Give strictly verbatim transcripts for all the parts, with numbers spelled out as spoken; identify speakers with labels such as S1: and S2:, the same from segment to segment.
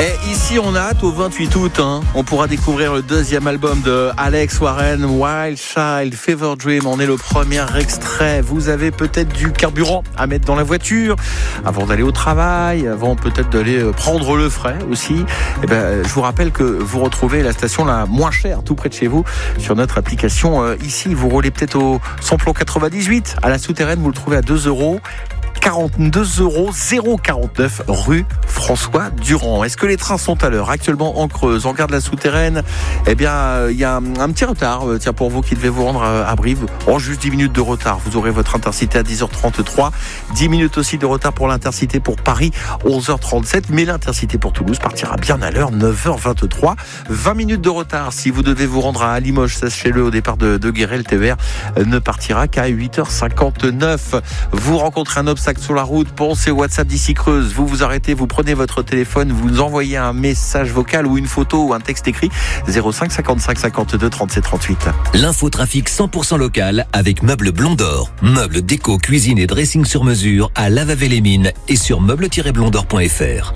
S1: Et ici on a hâte au vingt-huit août, hein. On pourra découvrir le deuxième album de Alex Warren, Wild Child, Fever Dream. On est le premier extrait. Vous avez peut-être du carburant à mettre dans la voiture avant d'aller au travail, avant peut-être d'aller prendre le frais aussi. Et ben, je vous rappelle que vous retrouvez la station la moins chère tout près de chez vous sur notre application. Euh, ici, vous roulez peut-être au samplon quatre-vingt-dix-huit. À la souterraine, vous le trouvez à deux euros. quarante-deux euros zéro quarante-neuf rue François Durand. Est-ce que les trains sont à l'heure? Actuellement en Creuse, en gare de la Souterraine, eh bien, il y a un, un petit retard. Tiens, pour vous qui devez vous rendre à Brive, en juste dix minutes de retard. Vous aurez votre intercité à dix heures trente-trois. dix minutes aussi de retard pour l'intercité pour Paris, onze heures trente-sept. Mais l'intercité pour Toulouse partira bien à l'heure, neuf heures vingt-trois. vingt minutes de retard si vous devez vous rendre à Limoges, sachez-le, au départ de, de Guéret. Le T V R ne partira qu'à huit heures cinquante-neuf. Vous rencontrez un obstacle sur la route, pensez au WhatsApp d'ici Creuse. Vous vous arrêtez, vous prenez votre téléphone, vous nous envoyez un message vocal ou une photo ou un texte écrit zéro cinq cinquante-cinq cinquante-deux trente-sept trente-huit.
S2: L'infotrafic cent pour cent local avec Meubles Blondor. Meubles déco, cuisine et dressing sur mesure à Lavavé-les-Mines et sur meubles tiret blondor point f r.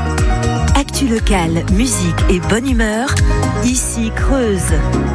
S3: Actu local, musique et bonne humeur. Ici Creuse.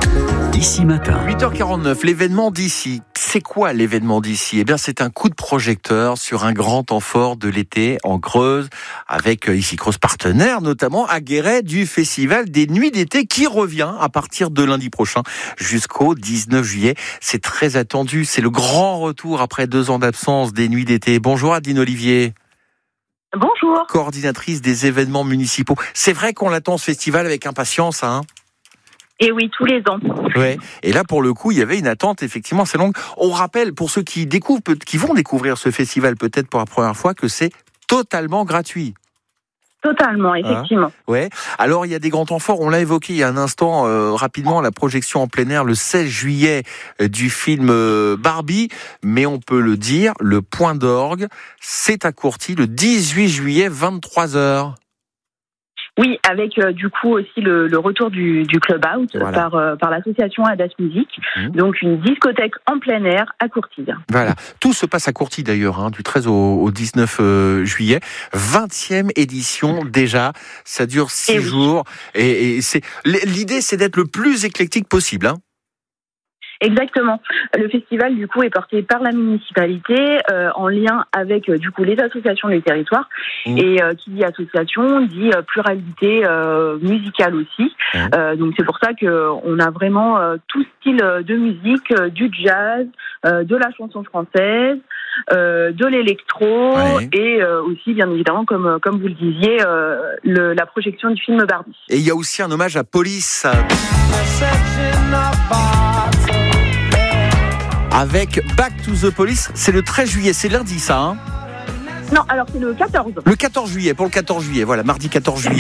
S2: Ici matin.
S1: huit heures quarante-neuf, l'événement d'ici. C'est quoi l'événement d'ici? Eh bien, c'est un coup de projecteur sur un grand temps fort de l'été en Creuse, avec ici Creuse partenaire, notamment à Guéret, du festival des Nuits d'été qui revient à partir de lundi prochain jusqu'au dix-neuf juillet. C'est très attendu. C'est le grand retour après deux ans d'absence des Nuits d'été. Bonjour Adeline Olivier.
S4: Bonjour.
S1: Coordinatrice des événements municipaux. C'est vrai qu'on l'attend ce festival avec impatience, hein?
S4: Et oui, tous les ans.
S1: Ouais. Et là, pour le coup, il y avait une attente effectivement assez longue. On rappelle, pour ceux qui découvrent, qui vont découvrir ce festival peut-être pour la première fois, que c'est totalement gratuit.
S4: Totalement, effectivement.
S1: Hein, ouais. Alors, il y a des grands temps forts. On l'a évoqué il y a un instant, euh, rapidement, la projection en plein air le seize juillet euh, du film euh, Barbie. Mais on peut le dire, le point d'orgue, c'est à Courty le dix-huit juillet, vingt-trois heures.
S4: Oui, avec euh, du coup aussi le, le retour du, du Club Out
S1: Voilà.
S4: par, euh, par l'association Adas Music. Mmh. Donc une discothèque en plein air à Courty.
S1: Voilà, tout se passe à Courty d'ailleurs, hein, du treize au, au dix-neuf euh, juillet. vingtième édition déjà, ça dure six
S4: et
S1: jours.
S4: Oui.
S1: Et, et c'est, l'idée c'est d'être le plus éclectique possible, hein.
S4: Exactement. Le festival, du coup, est porté par la municipalité euh, en lien avec, euh, du coup, les associations du territoire. Mmh. Et euh, qui dit association, dit euh, pluralité euh, musicale aussi. Mmh. Euh, donc, c'est pour ça qu'on a vraiment euh, tout style de musique, euh, du jazz, euh, de la chanson française, euh, de l'électro ouais. et euh, aussi, bien évidemment, comme, comme vous le disiez, euh, le, la projection du film Barbie.
S1: Et il y a aussi un hommage à Police. Avec Back to the Police, c'est le treize juillet, c'est lundi ça, hein?
S4: Non, alors c'est le quatorze.
S1: Le quatorze juillet, pour le quatorze juillet, voilà, mardi quatorze juillet.